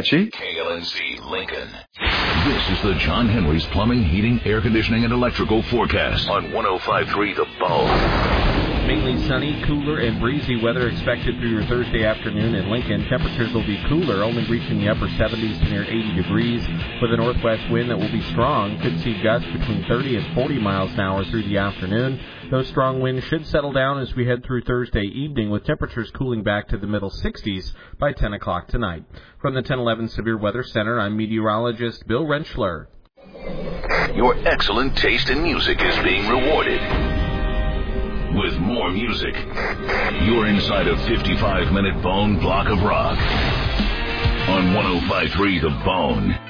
Richie. KLNC Lincoln. This is the John Henry's Plumbing, Heating, Air Conditioning, and Electrical forecast on 105.3 The Bone. Mainly sunny, cooler, and breezy weather expected through your Thursday afternoon in Lincoln. Temperatures will be cooler, only reaching the upper 70s to near 80 degrees, with a northwest wind that will be strong. Could see gusts between 30 and 40 miles an hour through the afternoon. Those strong winds should settle down as we head through Thursday evening, with temperatures cooling back to the middle 60s by 10 o'clock tonight. From the 1011 Severe Weather Center, I'm meteorologist Bill Rentschler. Your excellent taste in music is being rewarded with more music. You're inside a 55-minute Bone block of rock on 105.3 The Bone.